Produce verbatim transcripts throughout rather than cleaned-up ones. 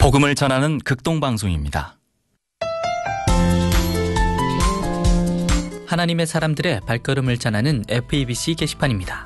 복음을 전하는 극동방송입니다. 하나님의 사람들의 발걸음을 전하는 에프이비씨 게시판입니다.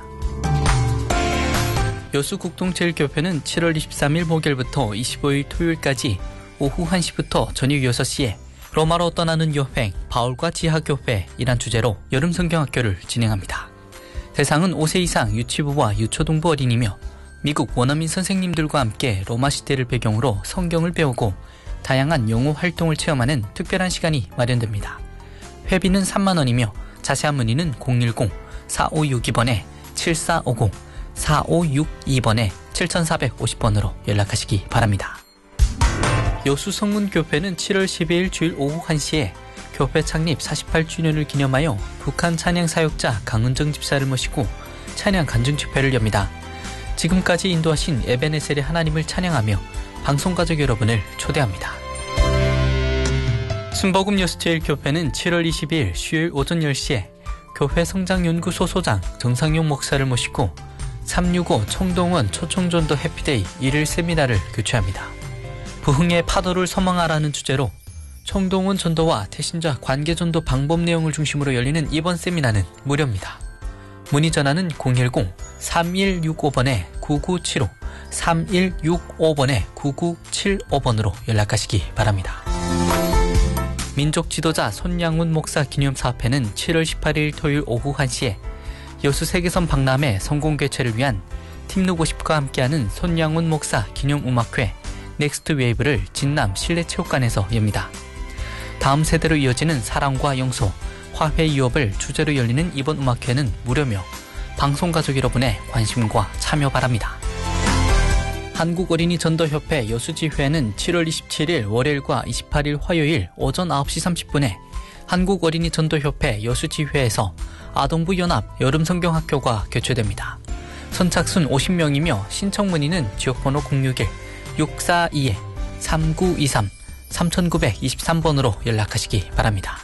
여수국동제일교회는 칠월 이십삼일 목요일부터 이십오일 토요일까지 오후 한 시부터 저녁 여섯 시에 로마로 떠나는 여행 바울과 지하교회이란 주제로 여름 성경학교를 진행합니다. 대상은 오 세 이상 유치부와 유초등부 어린이며 미국 원어민 선생님들과 함께 로마 시대를 배경으로 성경을 배우고 다양한 영어 활동을 체험하는 특별한 시간이 마련됩니다. 회비는 삼만 원이며 자세한 문의는 공일공 사오육이 번에 칠사오공 사오육이 번에 칠사오공 번으로 연락하시기 바랍니다. 여수성문교회는 칠월 십이일 주일 오후 한 시에 교회 창립 사십팔 주년을 기념하여 북한 찬양 사역자 강은정 집사를 모시고 찬양 간증 집회를 엽니다. 지금까지 인도하신 에베네셀의 하나님을 찬양하며 방송가족 여러분을 초대합니다. 순복음 여수제일교회는 칠월 이십일 수요일 오전 열 시에 교회 성장연구소 소장 정상용 목사를 모시고 삼육오 청동원 초청전도 해피데이 일일 세미나를 개최합니다. 부흥의 파도를 소망하라는 주제로 청동원 전도와 태신자 관계전도 방법 내용을 중심으로 열리는 이번 세미나는 무료입니다. 문의 전화는 공일공 삼일육오 번에 구구칠오 삼일육오 번에 구구칠오 번으로 연락하시기 바랍니다. 민족 지도자 손양훈 목사 기념사업회는 칠월 십팔일 토요일 오후 한 시에 여수 세계선 박람회 성공개최를 위한 팀누고십과 함께하는 손양훈 목사 기념음악회 넥스트 웨이브를 진남 실내체육관에서 엽니다. 다음 세대로 이어지는 사랑과 영소, 화해 유업을 주제로 열리는 이번 음악회는 무료며 방송가족 여러분의 관심과 참여 바랍니다. 한국어린이 전도협회 여수지회는 칠월 이십칠일 월요일과 이십팔일 화요일 오전 아홉 시 삼십 분에 한국어린이 전도협회 여수지회에서 아동부 연합 여름성경학교가 개최됩니다. 선착순 오십 명이며 신청 문의는 지역번호 공육일 육사이 삼구이삼 삼구이삼 번으로 연락하시기 바랍니다.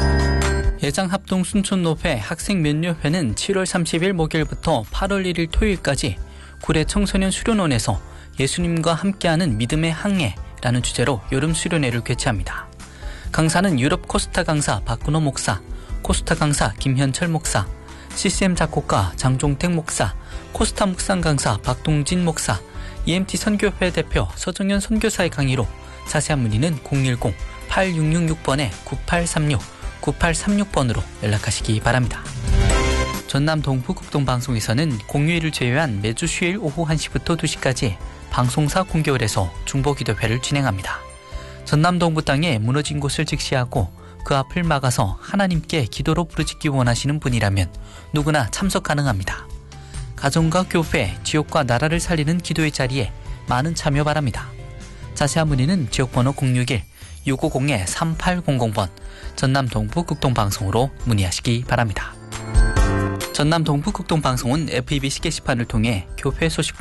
예장합동 순천노회 학생면녀회는 칠월 삼십일 목요일부터 팔월 일일 토요일까지 구례 청소년 수련원에서 예수님과 함께하는 믿음의 항해라는 주제로 여름 수련회를 개최합니다. 강사는 유럽 코스타 강사 박근호 목사, 코스타 강사 김현철 목사, 씨씨엠 작곡가 장종택 목사, 코스타 묵상 강사 박동진 목사, 이엠티 선교회 대표 서정현 선교사의 강의로 자세한 문의는 공일공 팔육육육 번에 구팔삼육 구팔삼육 번으로 연락하시기 바랍니다. 전남 동부극동방송에서는 공휴일을 제외한 매주 수요일 오후 한 시부터 두 시까지 방송사 공개월에서 중보기도회를 진행합니다. 전남 동부 땅에 무너진 곳을 직시하고 그 앞을 막아서 하나님께 기도로 부르짖기 원하시는 분이라면 누구나 참석 가능합니다. 가정과 교회, 지역과 나라를 살리는 기도의 자리에 많은 참여 바랍니다. 자세한 문의는 지역번호 공육일 육오공 삼팔공공 번 전남 동부극동방송으로 문의하시기 바랍니다. 전남 동부극동방송은 에프이비씨 게시판을 통해 교회 소식과